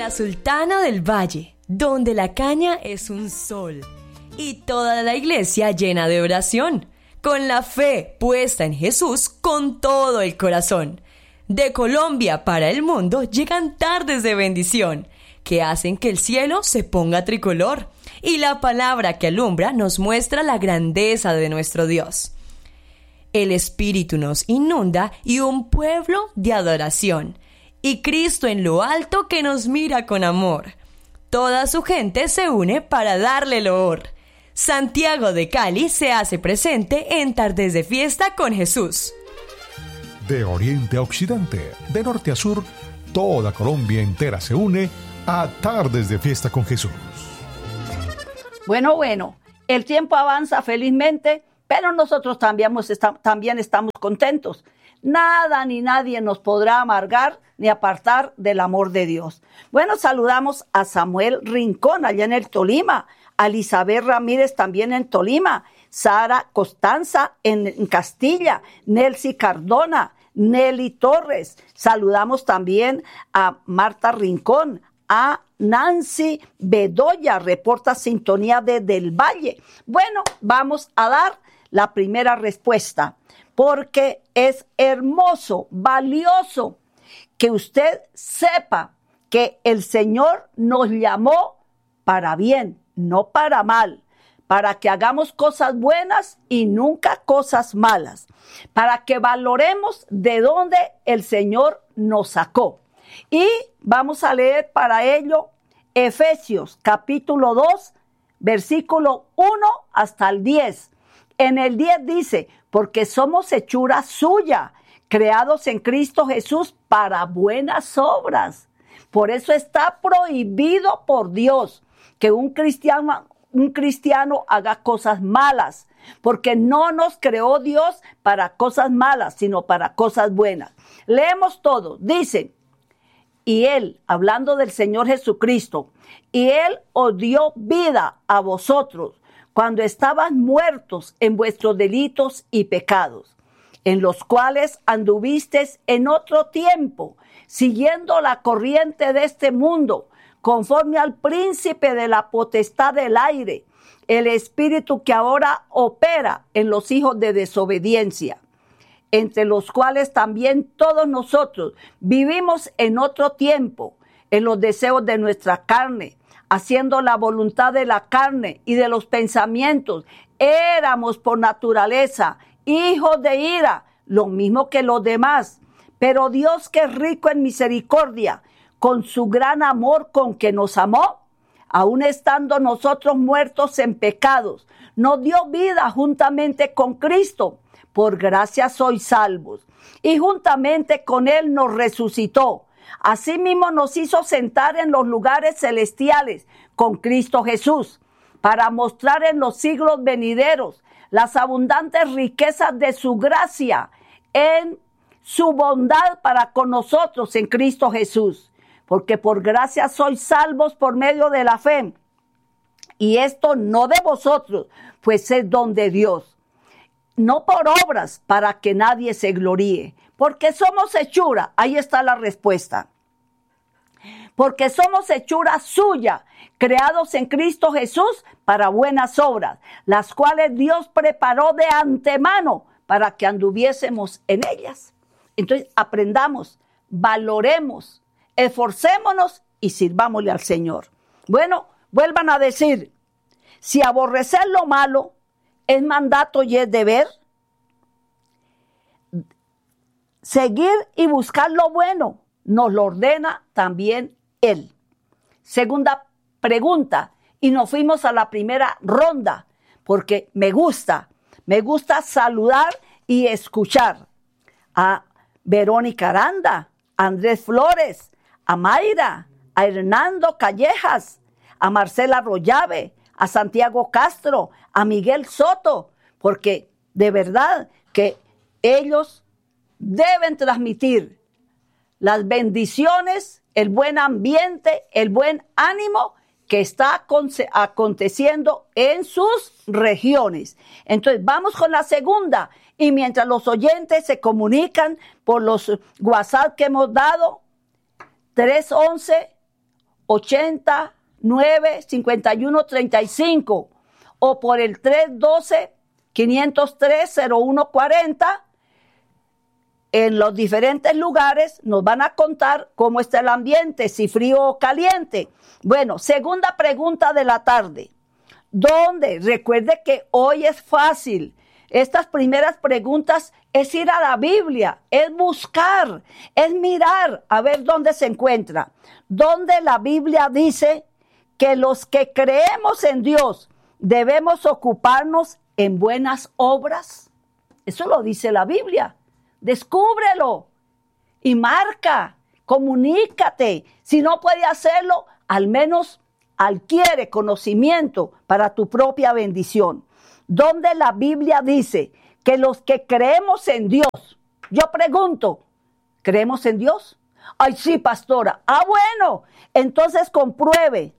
la Sultana del Valle, donde la caña es un sol, y toda la iglesia llena de oración, con la fe puesta en Jesús con todo el corazón. De Colombia para el mundo llegan tardes de bendición, que hacen que el cielo se ponga tricolor, y la palabra que alumbra nos muestra la grandeza de nuestro Dios. El Espíritu nos inunda y un pueblo de adoración, y Cristo en lo alto que nos mira con amor. Toda su gente se une para darle loor. Santiago de Cali se hace presente en Tardes de Fiesta con Jesús. De oriente a occidente, de norte a sur, toda Colombia entera se une a Tardes de Fiesta con Jesús. Bueno, el tiempo avanza felizmente, pero nosotros también estamos contentos. Nada ni nadie nos podrá amargar ni apartar del amor de Dios. Bueno, saludamos a Samuel Rincón allá en el Tolima, a Elizabeth Ramírez también en Tolima, Sara Costanza en Castilla, Nelcy Cardona, Nelly Torres. Saludamos también a Marta Rincón, a Nancy Bedoya, reporta sintonía desde el Valle. Bueno, vamos a dar la primera respuesta, porque es hermoso, valioso que usted sepa que el Señor nos llamó para bien, no para mal, para que hagamos cosas buenas y nunca cosas malas, para que valoremos de dónde el Señor nos sacó. Y vamos a leer para ello Efesios capítulo 2, versículo 1 hasta el 10. En el 10 dice, porque somos hechura suya, creados en Cristo Jesús para buenas obras. Por eso está prohibido por Dios que un cristiano haga cosas malas, porque no nos creó Dios para cosas malas, sino para cosas buenas. Leemos todo, dice, y Él, hablando del Señor Jesucristo, y Él os dio vida a vosotros cuando estaban muertos en vuestros delitos y pecados, en los cuales anduvisteis en otro tiempo, siguiendo la corriente de este mundo, conforme al príncipe de la potestad del aire, el espíritu que ahora opera en los hijos de desobediencia, entre los cuales también todos nosotros vivimos en otro tiempo, en los deseos de nuestra carne, haciendo la voluntad de la carne y de los pensamientos. Éramos por naturaleza hijos de ira, lo mismo que los demás. Pero Dios, que es rico en misericordia, con su gran amor con que nos amó, aun estando nosotros muertos en pecados, nos dio vida juntamente con Cristo. Por gracia sois salvos. Y juntamente con Él nos resucitó. Asimismo nos hizo sentar en los lugares celestiales con Cristo Jesús, para mostrar en los siglos venideros las abundantes riquezas de su gracia en su bondad para con nosotros en Cristo Jesús. Porque por gracia sois salvos por medio de la fe. Y esto no de vosotros, pues es don de Dios. No por obras, para que nadie se gloríe. Porque somos hechura, ahí está la respuesta. Porque somos hechura suya, creados en Cristo Jesús para buenas obras, las cuales Dios preparó de antemano para que anduviésemos en ellas. Entonces aprendamos, valoremos, esforcémonos y sirvámosle al Señor. Bueno, vuelvan a decir, si aborrecer lo malo es mandato y es deber, seguir y buscar lo bueno nos lo ordena también Él. Segunda pregunta, y nos fuimos a la primera ronda, porque me gusta saludar y escuchar a Verónica Aranda, a Andrés Flores, a Mayra, a Hernando Callejas, a Marcela Rollave, a Santiago Castro, a Miguel Soto, porque de verdad que ellos deben transmitir las bendiciones, el buen ambiente, el buen ánimo que está aconteciendo en sus regiones. Entonces, vamos con la segunda. Y mientras los oyentes se comunican por los WhatsApp que hemos dado, 312-889-5135 o por el 312-503-0140. En los diferentes lugares nos van a contar cómo está el ambiente, si frío o caliente. Bueno, segunda pregunta de la tarde. ¿Dónde? Recuerde que hoy es fácil. Estas primeras preguntas es ir a la Biblia, es buscar, es mirar a ver dónde se encuentra. Donde la Biblia dice que los que creemos en Dios debemos ocuparnos en buenas obras. Eso lo dice la Biblia. Descúbrelo y marca, comunícate. Si no puede hacerlo, al menos adquiere conocimiento para tu propia bendición. Donde la Biblia dice que los que creemos en Dios, yo pregunto, ¿creemos en Dios? Ay, sí, pastora. Ah, bueno, entonces compruebe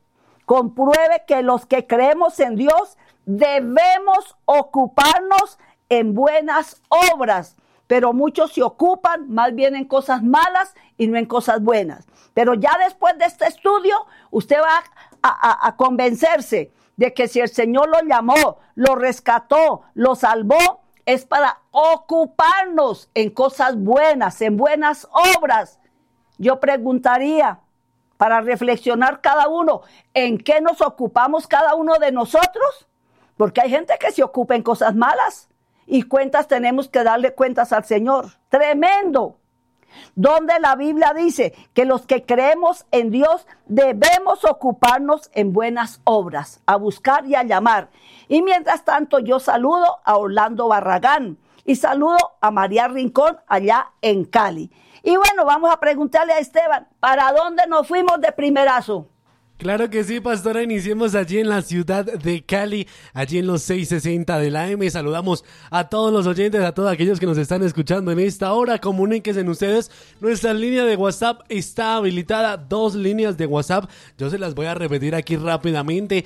que los que creemos en Dios debemos ocuparnos en buenas obras. Pero muchos se ocupan más bien en cosas malas y no en cosas buenas. Pero ya después de este estudio, usted va a convencerse de que si el Señor lo llamó, lo rescató, lo salvó, es para ocuparnos en cosas buenas, en buenas obras. Yo preguntaría, para reflexionar cada uno, ¿en qué nos ocupamos cada uno de nosotros? Porque hay gente que se ocupa en cosas malas. Y cuentas tenemos que darle cuentas al Señor. Tremendo. Donde la Biblia dice que los que creemos en Dios debemos ocuparnos en buenas obras, a buscar y a llamar. Y mientras tanto yo saludo a Orlando Barragán y saludo a María Rincón allá en Cali. Y bueno, vamos a preguntarle a Esteban, ¿para dónde nos fuimos de primerazo? Claro que sí, pastora, iniciemos allí en la ciudad de Cali, allí en los 660 de la AM. Saludamos a todos los oyentes, a todos aquellos que nos están escuchando en esta hora. Comuníquense en ustedes, nuestra línea de WhatsApp está habilitada, 2 líneas de WhatsApp, yo se las voy a repetir aquí rápidamente,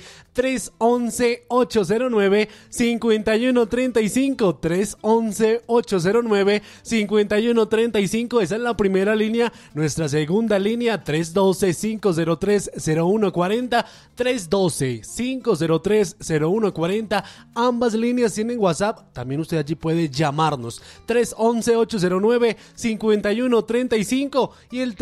311-809-5135, 311-809-5135, esa es la primera línea. Nuestra segunda línea, 312-503-0140, 312-503-0140. Ambas líneas tienen WhatsApp. También usted allí puede llamarnos. 311-809-5135 y el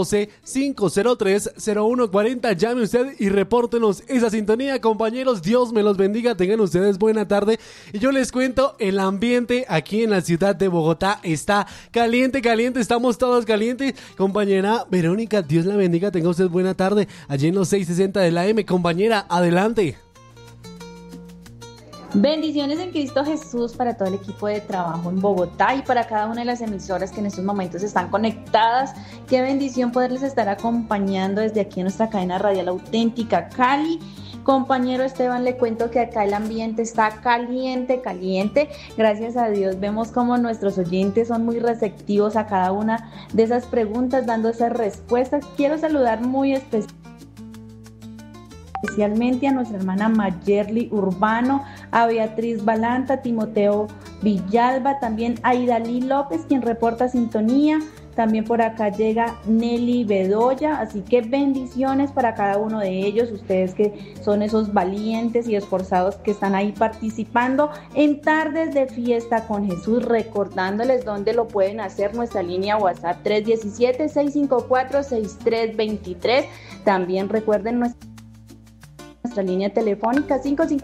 312-503-0140. Llame usted y repórtenos esa sintonía, compañeros. Dios me los bendiga. Tengan ustedes buena tarde. Y yo les cuento, el ambiente aquí en la ciudad de Bogotá está caliente, caliente. Estamos todos calientes. Compañera Verónica, Dios la bendiga. Tenga usted buena tarde. Allí en los 660 de la M, compañera, adelante. Bendiciones en Cristo Jesús para todo el equipo de trabajo en Bogotá y para cada una de las emisoras que en estos momentos están conectadas. Qué bendición poderles estar acompañando desde aquí en nuestra cadena radial auténtica Cali. Compañero Esteban, le cuento que acá el ambiente está caliente, caliente. Gracias a Dios vemos como nuestros oyentes son muy receptivos a cada una de esas preguntas, dando esas respuestas. Quiero saludar muy especialmente a nuestra hermana Mayerly Urbano, a Beatriz Balanta, a Timoteo Villalba, también a Idalí López, quien reporta sintonía. También por acá llega Nelly Bedoya, así que bendiciones para cada uno de ellos, ustedes que son esos valientes y esforzados que están ahí participando en Tardes de Fiesta con Jesús, recordándoles dónde lo pueden hacer, nuestra línea WhatsApp 317-654-6323, también recuerden nuestra línea telefónica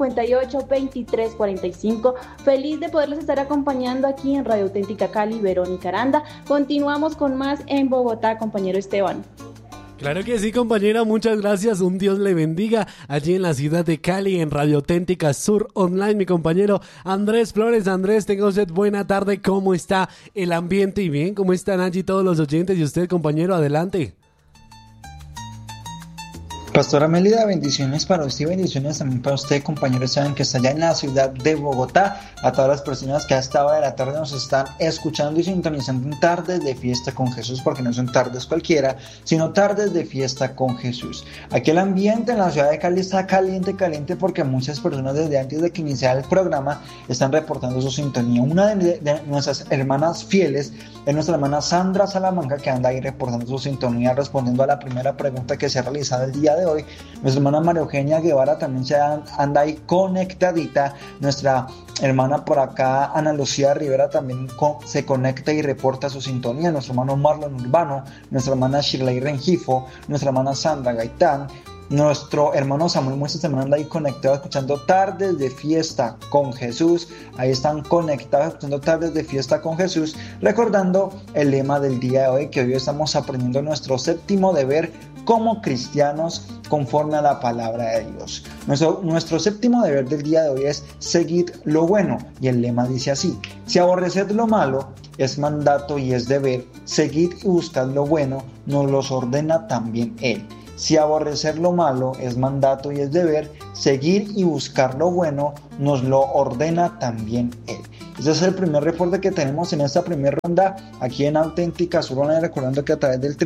558-2345. Feliz de poderles estar acompañando aquí en Radio Auténtica Cali, Verónica Aranda. Continuamos con más en Bogotá, compañero Esteban. Claro que sí, compañera, muchas gracias, un Dios le bendiga allí en la ciudad de Cali, en Radio Auténtica Sur Online, mi compañero Andrés Flores. Andrés, tenga usted buena tarde, ¿cómo está el ambiente? Y bien, ¿cómo están allí todos los oyentes? Y usted, compañero, adelante. Pastora Melida, bendiciones para usted y bendiciones también para usted, compañeros, saben que está allá en la ciudad de Bogotá, a todas las personas que a esta hora de la tarde nos están escuchando y sintonizando en Tardes de Fiesta con Jesús, porque no son tardes cualquiera, sino tardes de fiesta con Jesús. Aquí el ambiente en la ciudad de Cali está caliente porque muchas personas desde antes de que iniciara el programa están reportando su sintonía. Una de nuestras hermanas fieles es nuestra hermana Sandra Salamanca, que anda ahí reportando su sintonía, respondiendo a la primera pregunta que se ha realizado el día de hoy. Nuestra hermana María Eugenia Guevara también anda ahí conectadita. Nuestra hermana por acá, Ana Lucía Rivera, también se conecta y reporta su sintonía. Nuestro hermano Marlon Urbano, nuestra hermana Shirley Rengifo, nuestra hermana Sandra Gaitán, nuestro hermano Samuel Muestras también anda ahí conectado escuchando Tardes de Fiesta con Jesús. Ahí están conectados escuchando Tardes de Fiesta con Jesús, recordando el lema del día de hoy, que hoy estamos aprendiendo nuestro séptimo deber como cristianos conforme a la palabra de Dios. Nuestro séptimo deber del día de hoy es seguid lo bueno, y el lema dice así: si aborreced lo malo, es mandato y es deber, seguid y buscad lo bueno, nos los ordena también Él. Si aborrecer lo malo es mandato y es deber, seguir y buscar lo bueno nos lo ordena también Él. Ese es el primer reporte que tenemos en esta primera ronda aquí en Auténtica Sur Online, recordando que a través del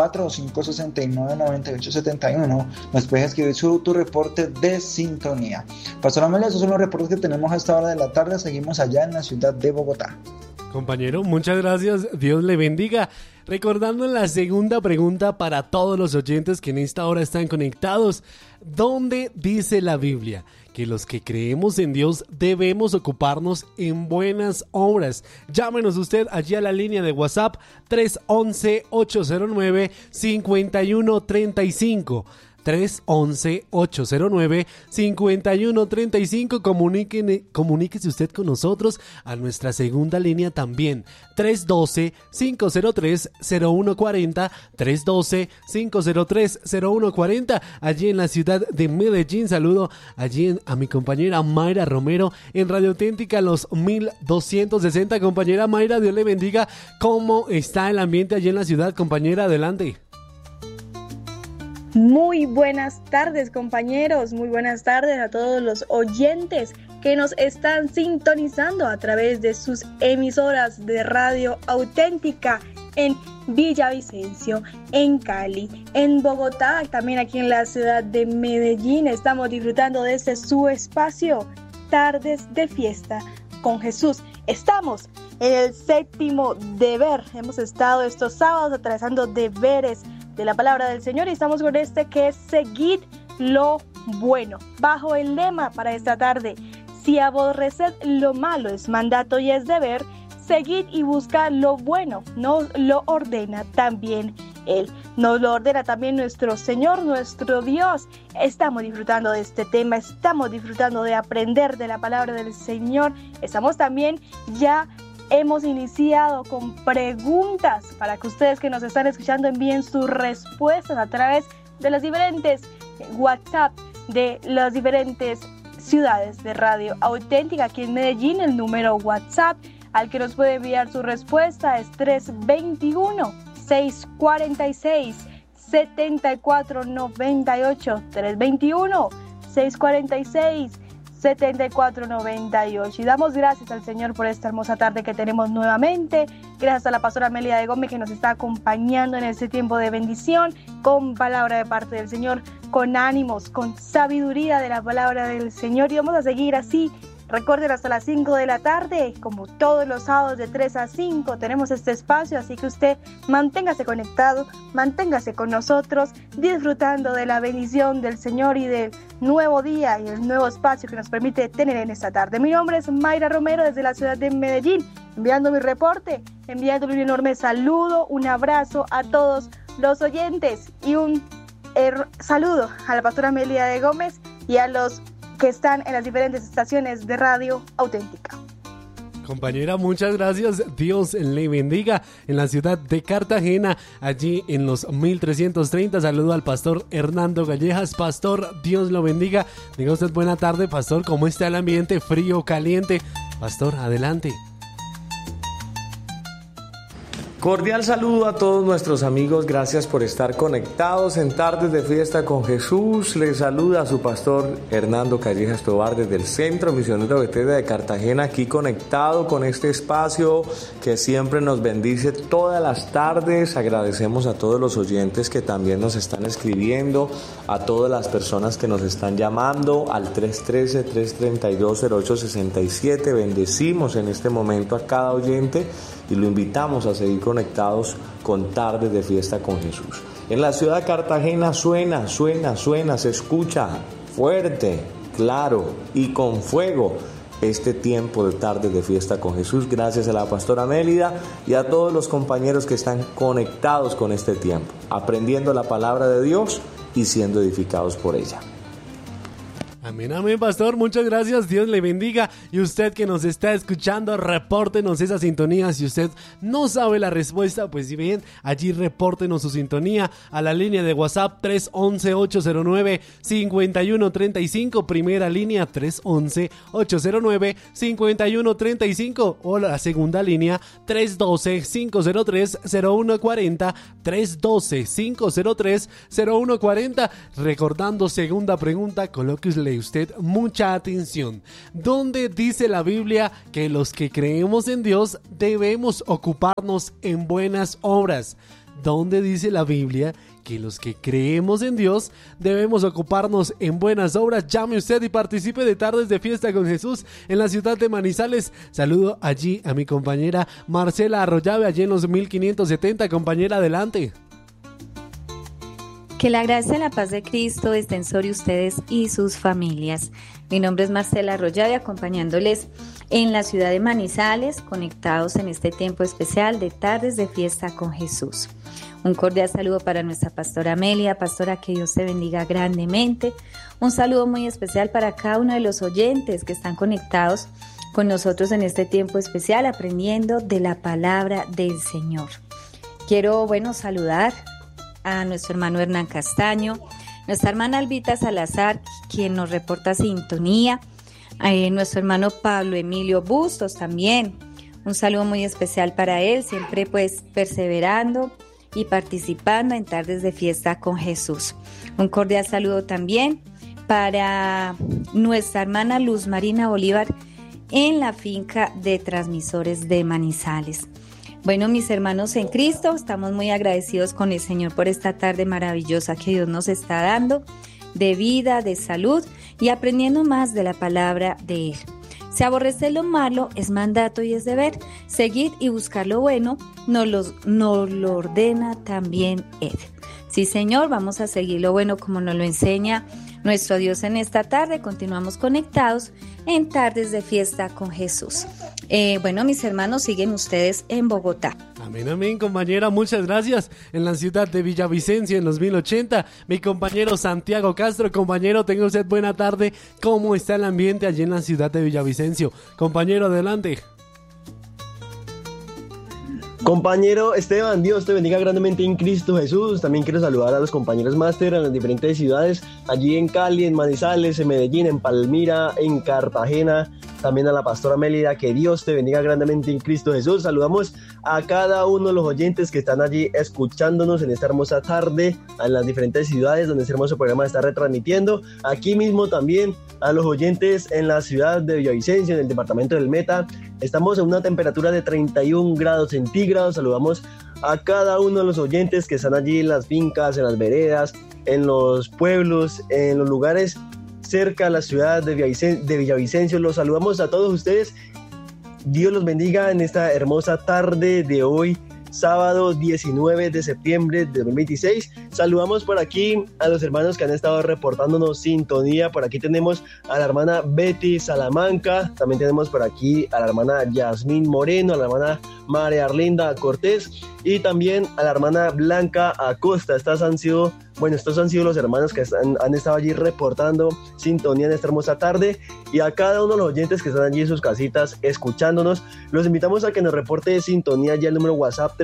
304-569-9871 nos puedes escribir tu reporte de sintonía. Pastor Amelia, esos son los reportes que tenemos a esta hora de la tarde. Seguimos allá en la ciudad de Bogotá. Compañero, muchas gracias, Dios le bendiga. Recordando la segunda pregunta para todos los oyentes que en esta hora están conectados: ¿dónde dice la Biblia que los que creemos en Dios debemos ocuparnos en buenas obras? Llámenos usted allí a la línea de WhatsApp 311-809-5135. 311-809-5135. Comuníquese usted con nosotros a nuestra segunda línea también, 312-503-0140, 312-503-0140, allí en la ciudad de Medellín. Saludo allí a mi compañera Mayra Romero en Radio Auténtica, los 1260. Compañera Mayra, Dios le bendiga. ¿Cómo está el ambiente allí en la ciudad, compañera? Adelante. Muy buenas tardes, compañeros, muy buenas tardes a todos los oyentes que nos están sintonizando a través de sus emisoras de Radio Auténtica en Villavicencio, en Cali, en Bogotá, también aquí en la ciudad de Medellín. Estamos disfrutando de este su espacio, Tardes de Fiesta con Jesús. Estamos en el séptimo deber. Hemos estado estos sábados atravesando deberes de la palabra del Señor y estamos con este que es seguid lo bueno, bajo el lema para esta tarde: si aborreced lo malo es mandato y es deber, seguid y buscad lo bueno, nos lo ordena también Él, nos lo ordena también nuestro Señor, nuestro Dios. Estamos disfrutando de este tema, estamos disfrutando de aprender de la palabra del Señor. Estamos también hemos iniciado con preguntas para que ustedes que nos están escuchando envíen sus respuestas a través de los diferentes WhatsApp de las diferentes ciudades de Radio Auténtica. Aquí en Medellín el número WhatsApp al que nos puede enviar su respuesta es 321-646-7498, 321-646-7498. Y damos gracias al Señor por esta hermosa tarde que tenemos nuevamente. Gracias a la pastora Amelia de Gómez que nos está acompañando en este tiempo de bendición, con palabra de parte del Señor, con ánimos, con sabiduría de la palabra del Señor. Y vamos a seguir así. Recuerden, hasta las 5 de la tarde, como todos los sábados de 3 a 5, tenemos este espacio, así que usted manténgase conectado, manténgase con nosotros, disfrutando de la bendición del Señor y del nuevo día y el nuevo espacio que nos permite tener en esta tarde. Mi nombre es Mayra Romero desde la ciudad de Medellín, enviando mi reporte, enviándole un enorme saludo, un abrazo a todos los oyentes y un saludo a la pastora Amelia de Gómez y a los que están en las diferentes estaciones de Radio Auténtica. Compañera, muchas gracias, Dios le bendiga. En la ciudad de Cartagena, allí en los 1330, saludo al pastor Hernando Gallejas. Pastor, Dios lo bendiga. Diga usted buena tarde, pastor. ¿Cómo está el ambiente? ¿Frío, caliente? Pastor, adelante. Cordial saludo a todos nuestros amigos, gracias por estar conectados en Tardes de Fiesta con Jesús. Les saluda a su pastor Hernando Callejas Tobar desde el Centro Misionero Bethesda de Cartagena, aquí conectado con este espacio que siempre nos bendice todas las tardes. Agradecemos a todos los oyentes que también nos están escribiendo, a todas las personas que nos están llamando al 313-332-0867. Bendecimos en este momento a cada oyente y lo invitamos a seguir conectados con Tardes de Fiesta con Jesús. En la ciudad de Cartagena suena, se escucha fuerte, claro y con fuego este tiempo de Tardes de Fiesta con Jesús. Gracias a la pastora Mélida y a todos los compañeros que están conectados con este tiempo, aprendiendo la palabra de Dios y siendo edificados por ella. Amén, amén, pastor, muchas gracias, Dios le bendiga. Y usted que nos está escuchando, repórtenos esa sintonía. Si usted no sabe la respuesta, pues bien, allí repórtenos su sintonía a la línea de WhatsApp 311-809-5135, primera línea 311-809-5135, o la segunda línea 312-503-0140, 312-503-0140. Recordando, segunda pregunta, colóquele usted mucha atención. ¿Dónde dice la Biblia que los que creemos en Dios debemos ocuparnos en buenas obras? ¿Dónde dice la Biblia que los que creemos en Dios debemos ocuparnos en buenas obras? Llame usted y participe de Tardes de Fiesta con Jesús en la ciudad de Manizales. Saludo allí a mi compañera Marcela Arroyave, allí en los 1570. Compañera, adelante. Que la gracia y la paz de Cristo estén sobre ustedes y sus familias. Mi nombre es Marcela Arroyave, acompañándoles en la ciudad de Manizales, conectados en este tiempo especial de Tardes de Fiesta con Jesús. Un cordial saludo para nuestra pastora Amelia. Pastora, que Dios te bendiga grandemente. Un saludo muy especial para cada uno de los oyentes que están conectados con nosotros en este tiempo especial, aprendiendo de la palabra del Señor. Quiero, saludar a nuestro hermano Hernán Castaño, nuestra hermana Albita Salazar, quien nos reporta sintonía, nuestro hermano Pablo Emilio Bustos también. Un saludo muy especial para él, siempre perseverando y participando en Tardes de Fiesta con Jesús. Un cordial saludo también para nuestra hermana Luz Marina Bolívar en la finca de transmisores de Manizales. Bueno, mis hermanos en Cristo, estamos muy agradecidos con el Señor por esta tarde maravillosa que Dios nos está dando, de vida, de salud y aprendiendo más de la palabra de Él. Si aborrecer lo malo es mandato y es deber, seguir y buscar lo bueno nos lo ordena también Él. Sí, Señor, vamos a seguir lo bueno como nos lo enseña nuestro Dios en esta tarde. Continuamos conectados en Tardes de Fiesta con Jesús. Mis hermanos, siguen ustedes en Bogotá. Amén, amén, compañera, muchas gracias. En la ciudad de Villavicencio, en los 1080, mi compañero Santiago Castro. Compañero, tenga usted buena tarde. ¿Cómo está el ambiente allí en la ciudad de Villavicencio? Compañero, adelante. Compañero Esteban, Dios te bendiga grandemente en Cristo Jesús. También quiero saludar a los compañeros máster en las diferentes ciudades, allí en Cali, en Manizales, en Medellín, en Palmira, en Cartagena. También a la pastora Mélida, que Dios te bendiga grandemente en Cristo Jesús. Saludamos a cada uno de los oyentes que están allí escuchándonos en esta hermosa tarde, en las diferentes ciudades donde este hermoso programa está retransmitiendo. Aquí mismo también a los oyentes en la ciudad de Villavicencio, en el departamento del Meta. Estamos en una temperatura de 31 grados centígrados. Saludamos a cada uno de los oyentes que están allí en las fincas, en las veredas, en los pueblos, en los lugares cerca a la ciudad de Villavicencio. Los saludamos a todos ustedes. Dios los bendiga en esta hermosa tarde de hoy, sábado 19 de septiembre de 2026. Saludamos por aquí a los hermanos que han estado reportándonos sintonía. Por aquí tenemos a la hermana Betty Salamanca, también tenemos por aquí a la hermana Yasmín Moreno, a la hermana María Arlinda Cortés y también a la hermana Blanca Acosta. Estos han sido los hermanos que han estado allí reportando sintonía en esta hermosa tarde, y a cada uno de los oyentes que están allí en sus casitas escuchándonos, los invitamos a que nos reporte sintonía ya el número WhatsApp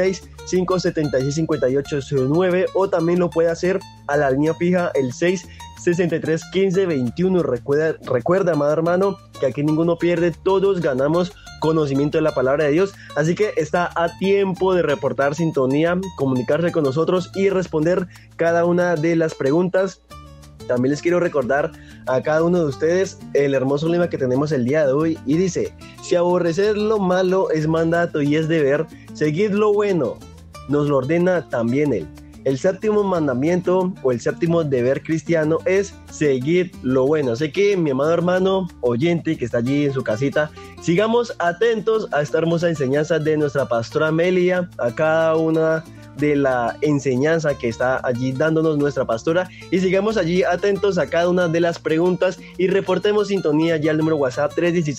316-576-5809, o también lo puede hacer a la línea fija el 63 15 21. Recuerda, amado hermano, que aquí ninguno pierde, todos ganamos conocimiento de la palabra de Dios, así que está a tiempo de reportar sintonía, comunicarse con nosotros y responder cada una de las preguntas. También les quiero recordar a cada uno de ustedes el hermoso lema que tenemos el día de hoy, y dice: si aborrecer lo malo es mandato y es deber, seguid lo bueno, nos lo ordena también Él. El séptimo mandamiento o el séptimo deber cristiano es seguir lo bueno. Así que, mi amado hermano oyente que está allí en su casita, sigamos atentos a esta hermosa enseñanza de nuestra pastora Amelia, a cada una de la enseñanza que está allí dándonos nuestra pastora, y sigamos allí atentos a cada una de las preguntas y reportemos sintonía ya al número WhatsApp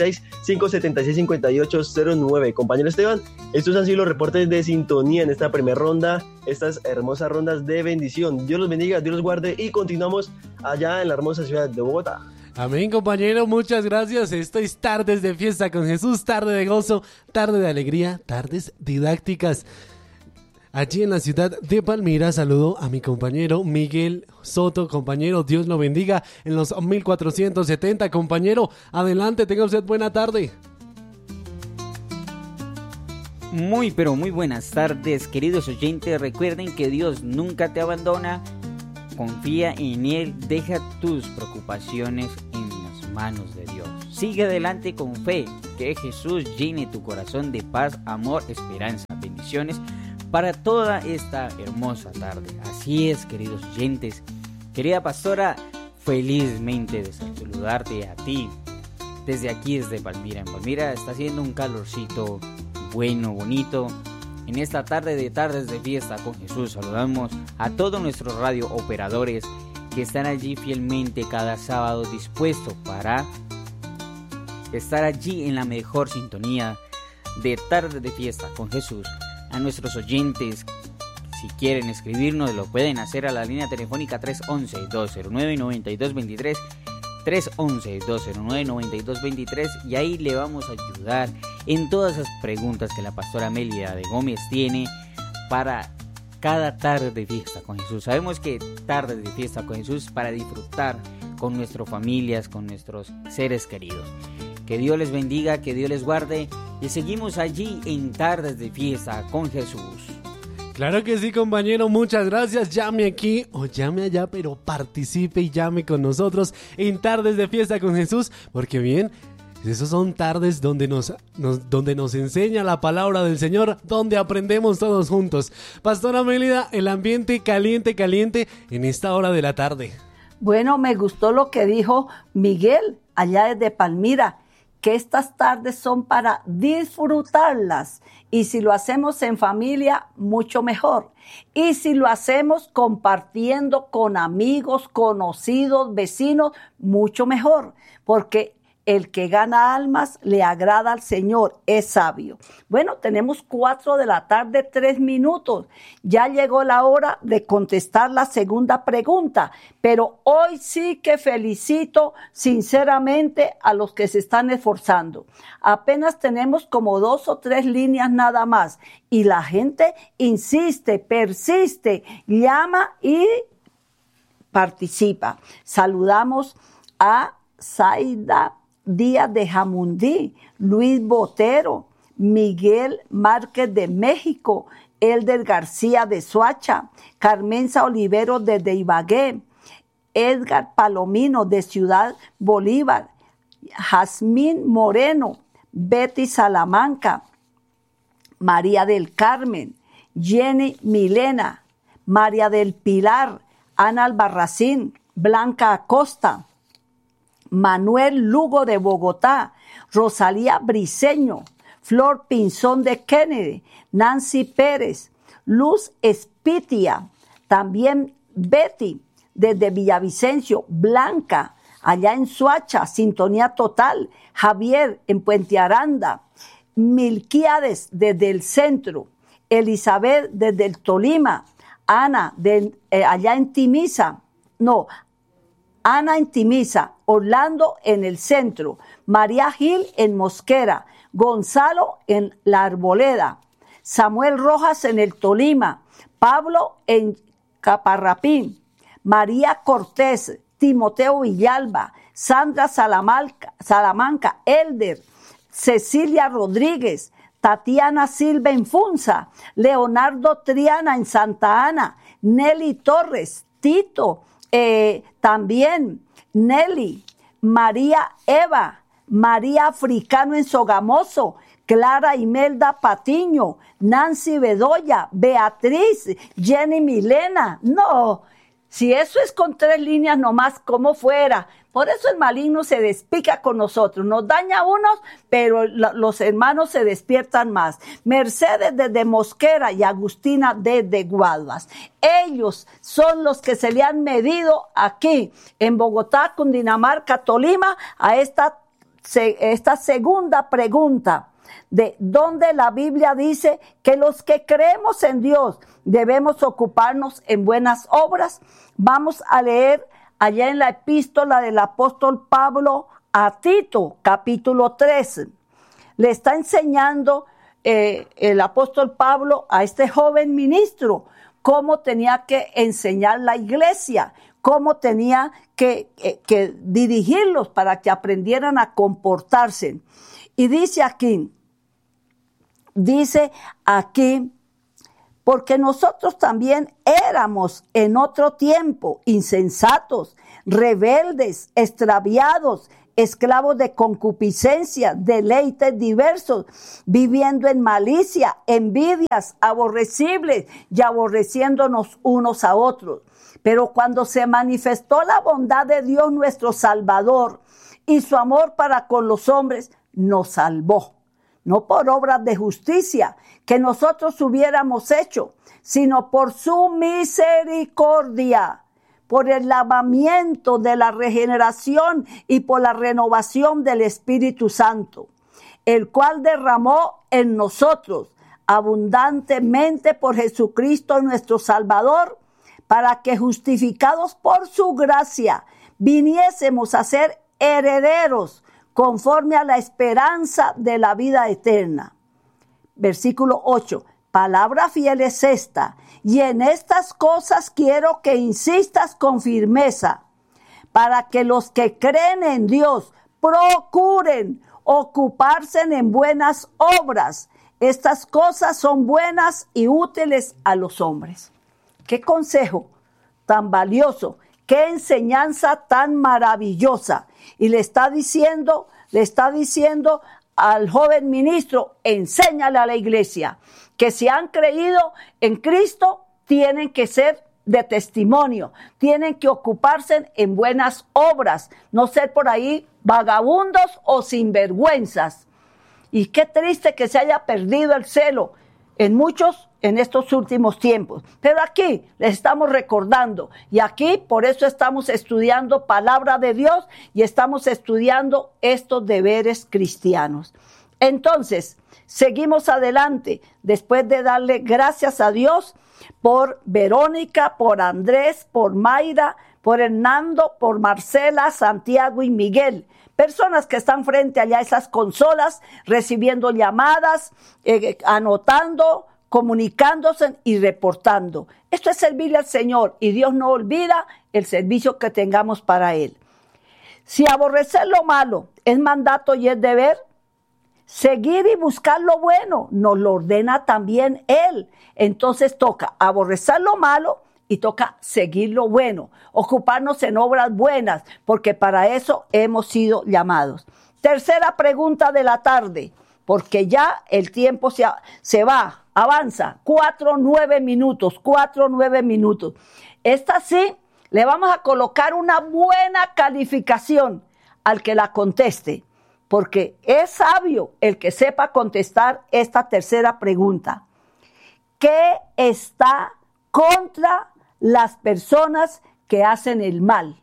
316-576-5809. Compañero Esteban, estos han sido los reportes de sintonía en esta primera ronda, estas hermosas rondas de bendición. Dios los bendiga, Dios los guarde, y continuamos allá en la hermosa ciudad de Bogotá. Amén, compañero, muchas gracias. Esto es Tardes de Fiesta con Jesús, tarde de gozo, tarde de alegría, tardes didácticas. Allí en la ciudad de Palmira saludo a mi compañero Miguel Soto. Compañero, Dios lo bendiga en los 1470. Compañero, adelante, tenga usted buena tarde. Muy pero muy buenas tardes, queridos oyentes. Recuerden que Dios nunca te abandona. Confía en Él, deja tus preocupaciones en las manos de Dios. Sigue adelante con fe, que Jesús llene tu corazón de paz, amor, esperanza, bendiciones para toda esta hermosa tarde. Así es, queridos oyentes. Querida pastora, felizmente de saludarte a ti desde aquí, desde Palmira. En Palmira está haciendo un calorcito bueno, bonito. En esta tarde de Tardes de Fiesta con Jesús saludamos a todos nuestros radio operadores que están allí fielmente cada sábado dispuestos para estar allí en la mejor sintonía de Tardes de Fiesta con Jesús. A nuestros oyentes, si quieren escribirnos, lo pueden hacer a la línea telefónica 311-209-9223, 311-209-9223, y ahí le vamos a ayudar en todas esas preguntas que la pastora Amelia de Gómez tiene para cada tarde de fiesta con Jesús. Sabemos que tardes de fiesta con Jesús para disfrutar con nuestras familias, con nuestros seres queridos. Que Dios les bendiga, que Dios les guarde, y seguimos allí en Tardes de Fiesta con Jesús. Claro que sí, compañero, muchas gracias. Llame aquí o llame allá, pero participe y llame con nosotros en Tardes de Fiesta con Jesús, porque bien, esos son tardes donde nos enseña la palabra del Señor, donde aprendemos todos juntos. Pastora Mélida, el ambiente caliente en esta hora de la tarde. Bueno, me gustó lo que dijo Miguel allá desde Palmira, que estas tardes son para disfrutarlas, y si lo hacemos en familia, mucho mejor, y si lo hacemos compartiendo con amigos, conocidos, vecinos, mucho mejor, porque el que gana almas le agrada al Señor, es sabio. Bueno, tenemos 4:03 p.m. Ya llegó la hora de contestar la segunda pregunta, pero hoy sí que felicito sinceramente a los que se están esforzando. Apenas tenemos como 2 o 3 líneas nada más, y la gente insiste, persiste, llama y participa. Saludamos a Zaida Díaz de Jamundí, Luis Botero, Miguel Márquez de México, Elder García de Soacha, Carmenza Oliveros desde Ibagué, Edgar Palomino de Ciudad Bolívar, Jazmín Moreno, Betty Salamanca, María del Carmen, Jenny Milena, María del Pilar, Ana Albarracín, Blanca Acosta, Manuel Lugo de Bogotá, Rosalía Briceño, Flor Pinzón de Kennedy, Nancy Pérez, Luz Espitia, también Betty desde Villavicencio, Blanca allá en Soacha, sintonía total, Javier en Puente Aranda, Milquiades desde el centro, Elizabeth desde el Tolima, Ana allá en Timisa, Ana en Timisa, Orlando en el centro, María Gil en Mosquera, Gonzalo en La Arboleda, Samuel Rojas en el Tolima, Pablo en Caparrapín, María Cortés Timoteo Villalba, Sandra Salamanca, Elder, Cecilia Rodríguez, Tatiana Silva en Funza, Leonardo Triana en Santa Ana, Nelly Torres, Tito, también Nelly, María Eva, María Africano en Sogamoso, Clara Imelda Patiño, Nancy Bedoya, Beatriz, Jenny Milena. No, si eso es con 3 líneas nomás, como fuera. Por eso el maligno se despica con nosotros. Nos daña a unos, pero los hermanos se despiertan más. Mercedes desde Mosquera y Agustina desde Guaduas. Ellos son los que se le han medido aquí en Bogotá, Cundinamarca, Tolima, a esta segunda pregunta, de donde la Biblia dice que los que creemos en Dios debemos ocuparnos en buenas obras. Vamos a leer allá en la epístola del apóstol Pablo a Tito, capítulo 13. Le está enseñando el apóstol Pablo a este joven ministro cómo tenía que enseñar la iglesia, cómo tenía que dirigirlos para que aprendieran a comportarse. Y dice aquí, porque nosotros también éramos en otro tiempo insensatos, rebeldes, extraviados, esclavos de concupiscencia, deleites diversos, viviendo en malicia, envidias, aborrecibles y aborreciéndonos unos a otros. Pero cuando se manifestó la bondad de Dios nuestro Salvador y su amor para con los hombres, nos salvó. No por obras de justicia que nosotros hubiéramos hecho, sino por su misericordia, por el lavamiento de la regeneración y por la renovación del Espíritu Santo, el cual derramó en nosotros abundantemente por Jesucristo nuestro Salvador, para que justificados por su gracia viniésemos a ser herederos conforme a la esperanza de la vida eterna. Versículo 8. Palabra fiel es esta, y en estas cosas quiero que insistas con firmeza, para que los que creen en Dios procuren ocuparse en buenas obras. Estas cosas son buenas y útiles a los hombres. Qué consejo tan valioso, qué enseñanza tan maravillosa. Y le está diciendo al joven ministro, enséñale a la iglesia que si han creído en Cristo, tienen que ser de testimonio, tienen que ocuparse en buenas obras, no ser por ahí vagabundos o sinvergüenzas. Y qué triste que se haya perdido el celo en muchos en estos últimos tiempos. Pero aquí les estamos recordando, y aquí por eso estamos estudiando palabra de Dios y estamos estudiando estos deberes cristianos. Entonces, seguimos adelante, después de darle gracias a Dios por Verónica, por Andrés, por Mayra, por Hernando, por Marcela, Santiago y Miguel. Personas que están frente allá a esas consolas, recibiendo llamadas, anotando, comunicándose y reportando. Esto es servirle al Señor y Dios no olvida el servicio que tengamos para Él. Si aborrecer lo malo es mandato y es deber, seguir y buscar lo bueno nos lo ordena también Él. Entonces toca aborrecer lo malo y toca seguir lo bueno, ocuparnos en obras buenas, porque para eso hemos sido llamados. Tercera pregunta de la tarde, porque ya el tiempo se va, avanza, 4-9 minutos. Esta sí, le vamos a colocar una buena calificación al que la conteste, porque es sabio el que sepa contestar esta tercera pregunta. ¿Qué está contra las personas que hacen el mal?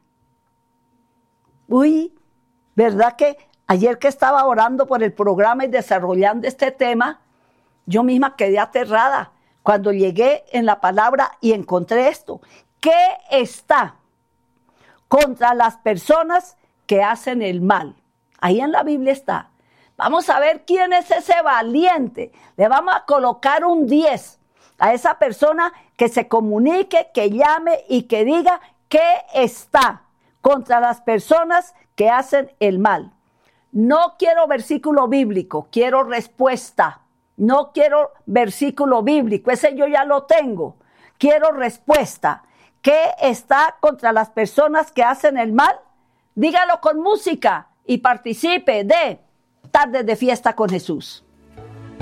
Uy, ¿verdad que ayer que estaba orando por el programa y desarrollando este tema, yo misma quedé aterrada cuando llegué en la palabra y encontré esto? ¿Qué está contra las personas que hacen el mal? Ahí en la Biblia está. Vamos a ver quién es ese valiente. Le vamos a colocar un 10 a esa persona que se comunique, que llame y que diga qué está contra las personas que hacen el mal. No quiero versículo bíblico, quiero respuesta. No quiero versículo bíblico, ese yo ya lo tengo. Quiero respuesta. ¿Qué está contra las personas que hacen el mal? Dígalo con música y participe de Tardes de Fiesta con Jesús.